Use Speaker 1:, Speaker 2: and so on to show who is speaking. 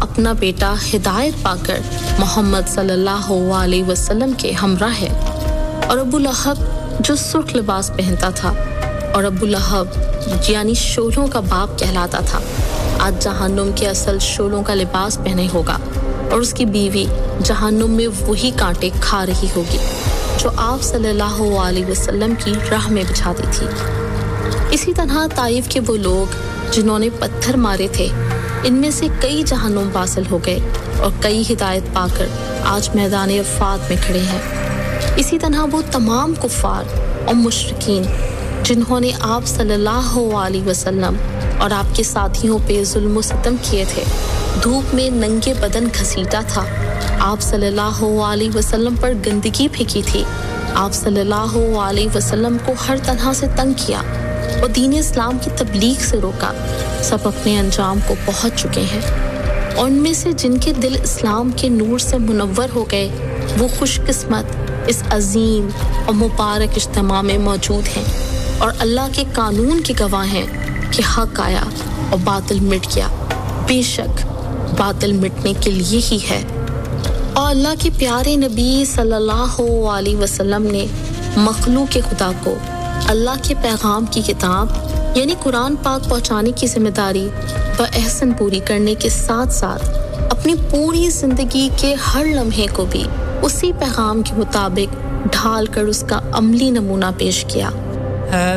Speaker 1: अपना बेटा हिदायत पाकर मोहम्मद सल्लल्लाहु अलैहि वसल्लम के हमराह है और अबू लहब जो सुर्ख लिबास पहनता था और अबू लहब यानी शोलों का बाप कहलाता था आज जहन्नुम के असल शोलों का लिबास पहने होगा और उसकी बीवी जहन्नुम में वही कांटे खा रही होगी जो आप सल्लल्लाहु अलैहि वसल्लम की राह में बिछाती थी इसी तरह ताइफ के वो लोग जिन्होंने पत्थर मारे थे इनमें से कई जहन्नुम वासिल हो गए और कई हिदायत पाकर आज मैदान अफ़ात में खड़े हैं इसी तरह वो तमाम कुफ़ार और मुशरिकीन जिन्होंने आप सल्लल्लाहु अलैहि वसल्लम और आपके साथियों पे जुल्म सितम किए थे धूप में नंगे बदन घसीटा था आप सल्लल्लाहु अलैहि वसल्लम पर गंदगी फेंकी थी आप सल्लल्लाहु अलैहि वसल्लम को हर तरह से तंग किया और दीन इस्लाम की तबलीग से रोका सब अपने अंजाम को पहुंच चुके हैं और उनमें से जिनके दिल इस्लाम के नूर से मुनव्वर हो गए वो खुशकिस्मत इस अजीम और मुबारक इज्तिमा में मौजूद हैं और अल्लाह के कानून के गवाह हैं कि हक आया और बातिल मिट गया बेशक बातिल मिटने के लिए ही है और अल्लाह के प्यारे नबी सल्लल्लाहु अलैहि वसल्लम ने मखलूक के खुदा को अल्लाह के पैगाम की किताब यानी कुरान पाक पहुंचाने की जिम्मेदारी व एहसन पूरी करने के साथ-साथ अपनी पूरी जिंदगी के हर लम्हे को भी उसी पैगाम के मुताबिक ढाल कर उसका अमली नमूना पेश किया